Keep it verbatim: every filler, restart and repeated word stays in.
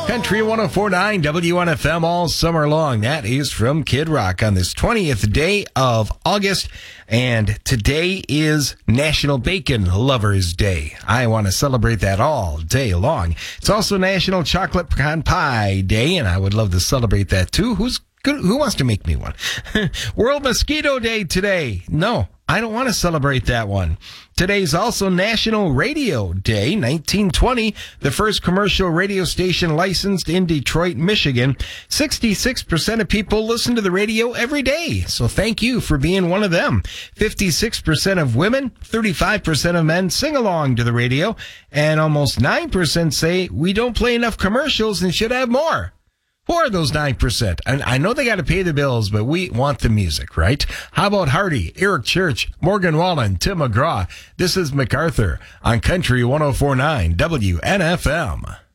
Country one oh four point nine W N F M all summer long. That is from Kid Rock on this twentieth day of August. And today is National Bacon Lovers Day. I want to celebrate that all day long. It's also National Chocolate Pecan Pie Day, and I would love to celebrate that too. Who's good? Who wants to make me one? World Mosquito Day today. No, I don't want to celebrate that one. Today's also National Radio Day. nineteen twenty, the first commercial radio station licensed in Detroit, Michigan. sixty-six percent of people listen to the radio every day, so thank you for being one of them. fifty-six percent of women, thirty-five percent of men sing along to the radio, and almost nine percent say we don't play enough commercials and should have more. Who are those nine percent? And I know they got to pay the bills, but we want the music, right? How about Hardy, Eric Church, Morgan Wallen, Tim McGraw? This is MacArthur on Country one oh four point nine W N F M.